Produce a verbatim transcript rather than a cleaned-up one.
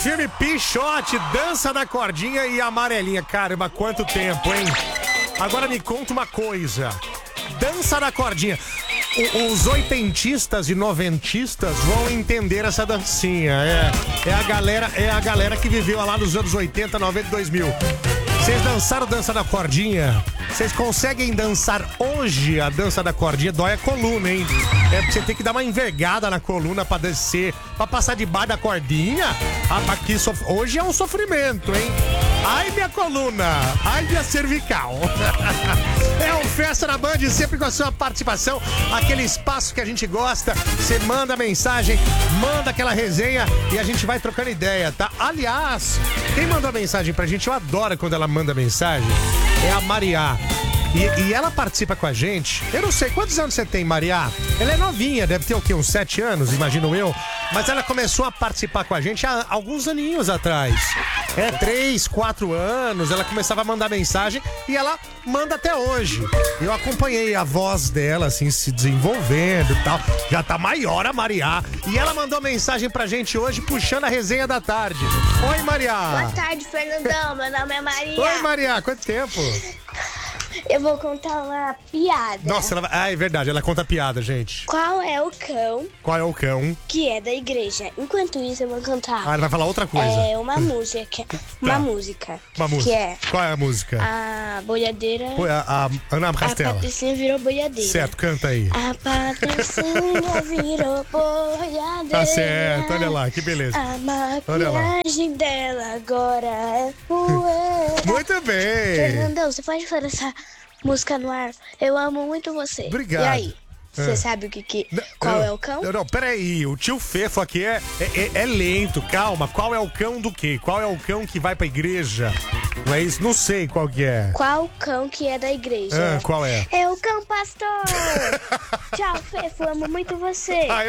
filme Pichote, Dança da Cordinha e Amarelinha. Caramba, quanto tempo, hein? Agora me conta uma coisa. Dança da Cordinha. O, os oitentistas e noventistas vão entender essa dancinha. É, é, a galera, é a galera que viveu lá nos anos oitenta, noventa, dois mil. Vocês dançaram Dança da Cordinha? Vocês conseguem dançar hoje a Dança da Cordinha? Dói a coluna, hein? É porque você tem que dar uma envergada na coluna pra descer, pra passar debaixo da cordinha. Ah, aqui sof... Hoje é um sofrimento, hein? Ai, minha coluna! Ai, minha cervical! É o Festa na Band, sempre com a sua participação. Aquele espaço que a gente gosta. Você manda mensagem, manda aquela resenha e a gente vai trocando ideia, tá? Aliás, quem mandou a mensagem pra gente, eu adoro quando ela manda mensagem, é a Maria. E, e ela participa com a gente. Eu não sei, quantos anos você tem, Maria? Ela é novinha, deve ter o quê? Uns sete anos, imagino eu. Mas ela começou a participar com a gente há alguns aninhos atrás. É, três, quatro anos. Ela começava a mandar mensagem e ela manda até hoje. Eu acompanhei a voz dela, assim, se desenvolvendo e tal. Já tá maior a Maria. E ela mandou mensagem pra gente hoje, puxando a resenha da tarde. Oi, Maria. Boa tarde, Fernandão. Meu nome é Maria. Oi, Maria. Quanto tempo? Eu vou contar uma piada. Nossa, ela vai... ah, é verdade, ela conta piada, gente. Qual é o cão Qual é o cão? que é da igreja? Enquanto isso, eu vou cantar. Ah, ela vai falar outra coisa. É uma música. Uma música. Uma música. Que é Qual é a música? a boiadeira. Pô, a, a Ana A Castela. Patricinha virou boiadeira. Certo, canta aí. A Patricinha virou boiadeira. Tá certo, olha lá, que beleza. A Olha lá. maquiagem dela agora é poeira. Muito bem. Fernandão, você pode fazer essa música no ar? Eu amo muito você. Obrigado. E aí? Você Ah. sabe o que que... Qual Não, é o cão? Não, não, peraí, o tio Fefo aqui é, é, é lento, calma. Qual é o cão do quê? Qual é o cão que vai pra igreja? Não é isso? Não sei qual que é. Qual cão que é da igreja? Ah, qual é? É o cão pastor. Tchau, Fefo, amo muito você. Ah,